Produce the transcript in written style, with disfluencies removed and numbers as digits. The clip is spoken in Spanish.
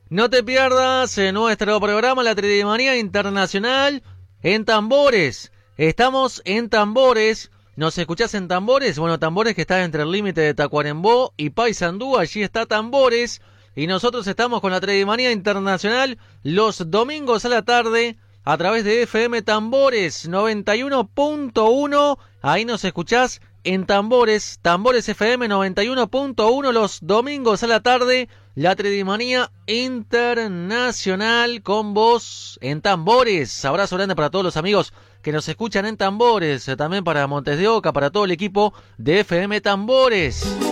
No te pierdas nuestro programa La Tridimanía Internacional en Tambores. Estamos en Tambores. ¿Nos escuchás en Tambores? Bueno, Tambores que está entre el límite de Tacuarembó y Paysandú. Allí está Tambores. Y nosotros estamos con La Tridimanía Internacional los domingos a la tarde a través de FM Tambores 91.1. Ahí nos escuchás en Tambores. Tambores FM 91.1 los domingos a la tarde. La Tridimanía Internacional con vos en Tambores. Abrazo grande para todos los amigos que nos escuchan en Tambores. También para Montes de Oca, para todo el equipo de FM Tambores.